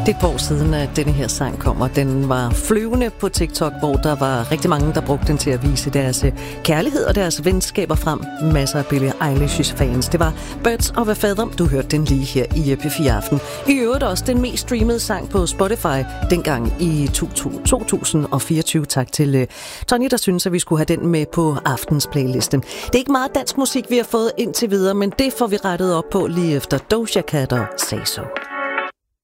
Det er et par år siden, at denne her sang kom, og den var flyvende på TikTok, hvor der var rigtig mange, der brugte den til at vise deres kærlighed og deres venskaber frem. Masser af Billie Eilish's fans. Det var Birds of a Feather. Du hørte den lige her i P4 Aften. I øvrigt også den mest streamede sang på Spotify dengang i 2024. Tak til Tony, der synes, at vi skulle have den med på aftens playliste. Det er ikke meget dansk musik, vi har fået indtil videre, men det får vi rettet op på lige efter Doja Cat og Say So.